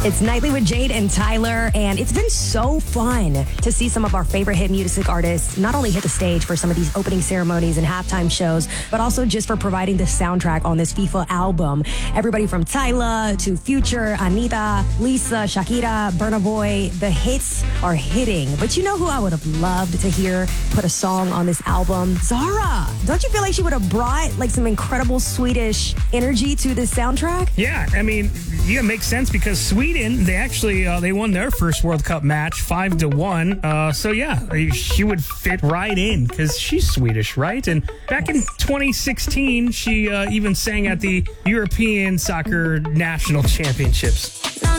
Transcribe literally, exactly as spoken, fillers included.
It's Nightly with Jade and Tyler, and it's been so fun to see some of our favorite hit music artists not only hit the stage for some of these opening ceremonies and halftime shows, but also just for providing the soundtrack on this FIFA album. Everybody from Tyler to Future, Anita, Lisa, Shakira, Burna Boy, the hits are hitting. But you know who I would have loved to hear put a song on this album? Zara. Don't you feel like she would have brought like some incredible Swedish energy to this soundtrack? Yeah, I mean, yeah, it makes sense because Sweden, they actually uh, they won their first World Cup match five to one. Uh, so yeah, she would fit right in because she's Swedish, right? And back in twenty sixteen, she uh, even sang at the European Soccer National Championships.